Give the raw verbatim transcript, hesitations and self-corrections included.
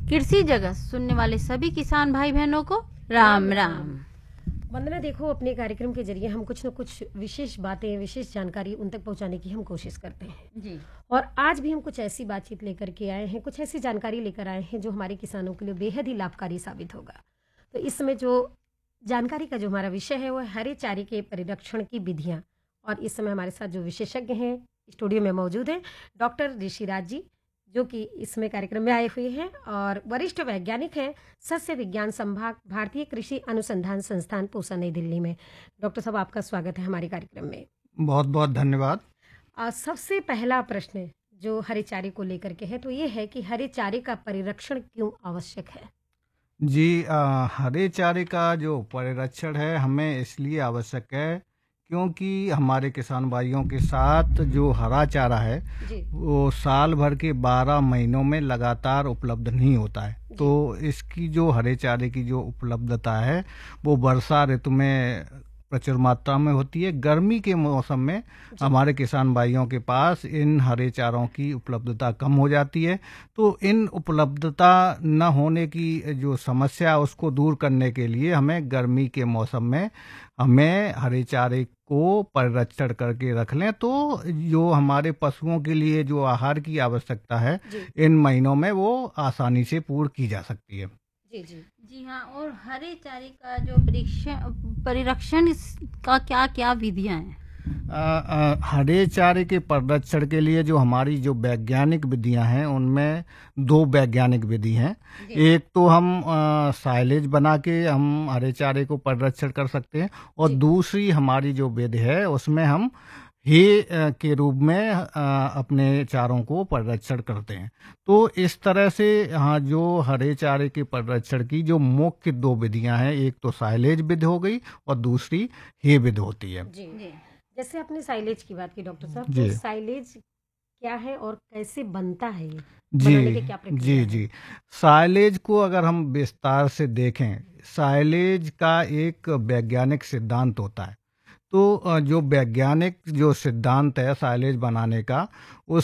कृषि जगत सुनने वाले सभी किसान भाई बहनों को राम राम। वंदना, देखो अपने कार्यक्रम के जरिए हम कुछ न कुछ विशेष बातें, विशेष जानकारी उन तक पहुंचाने की हम कोशिश करते हैं जी। और आज भी हम कुछ ऐसी बातचीत लेकर के आए हैं, कुछ ऐसी जानकारी लेकर आए हैं जो हमारे किसानों के लिए बेहद ही लाभकारी साबित होगा। तो इस समय जो जानकारी का जो हमारा विषय है वो हरे चारे के परिरक्षण की विधियाँ, और इस समय हमारे साथ जो विशेषज्ञ हैं स्टूडियो में मौजूद हैं, डॉक्टर ऋषिराज जी, जो कि इसमें कार्यक्रम में आए हुए हैं और वरिष्ठ वैज्ञानिक हैं सस्य विज्ञान संभाग, भारतीय कृषि अनुसंधान संस्थान, पूसा, नई दिल्ली में। डॉक्टर साहब, आपका स्वागत है हमारे कार्यक्रम में। बहुत बहुत धन्यवाद। आ, सबसे पहला प्रश्न जो हरे चारे को लेकर के है तो ये है कि हरे चारे का परिरक्षण क्यों आवश्यक है? जी, आ, हरे चारे का जो परिरक्षण है हमें इसलिए आवश्यक है क्योंकि हमारे किसान भाइयों के साथ जो हरा चारा है जी। वो साल भर के बारह महीनों में लगातार उपलब्ध नहीं होता है। तो इसकी जो हरे चारे की जो उपलब्धता है वो वर्षा ऋतु में प्रचुर मात्रा में होती है। गर्मी के मौसम में हमारे किसान भाइयों के पास इन हरे चारों की उपलब्धता कम हो जाती है। तो इन उपलब्धता न होने की जो समस्या उसको दूर करने के लिए हमें गर्मी के मौसम में हमें हरे चारे को परिरक्षण करके रख लें, तो जो हमारे पशुओं के लिए जो आहार की आवश्यकता है इन महीनों में वो आसानी से पूर्ण की जा सकती है। जी जी जी हाँ। और हरे चारे का जो परिरक्षण परिरक्षण का क्या क्या विधियां हैं? आ, आ, हरे चारे के परिरक्षण के लिए जो हमारी जो वैज्ञानिक विधियां हैं उनमें दो वैज्ञानिक विधि हैं। एक तो हम साइलेज बना के हम हरे चारे को परिरक्षण कर सकते हैं और दूसरी हमारी जो विधि है उसमें हम हे के रूप में आ, अपने चारों को परिरक्षण करते हैं। तो इस तरह से हाँ, जो हरे चारे के परिरक्षण की जो मुख्य दो विधियां हैं, एक तो साइलेज विधि हो गई और दूसरी हे विधि होती है। जी जी। जैसे आपने साइलेज की बात की डॉक्टर साहब, जी। तो साइलेज क्या है और कैसे बनता है ये? जी बनाने की क्या प्रक्रिया जी है? जी साइलेज को अगर हम विस्तार से देखें, साइलेज का एक वैज्ञानिक सिद्धांत होता है। तो जो वैज्ञानिक जो सिद्धांत है साइलेज बनाने का, उस